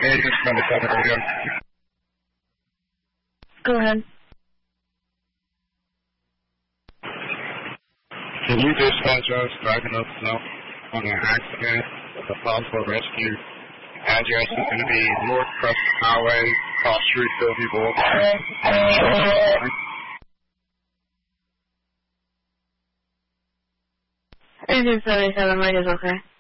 Hey, this is number 7 radio. Go ahead. Can you dispatch us driving up south on an accident with a possible rescue? Address is going to be North Preston Highway, Cross Street, Bellevue Boulevard. Anything 77 right is okay.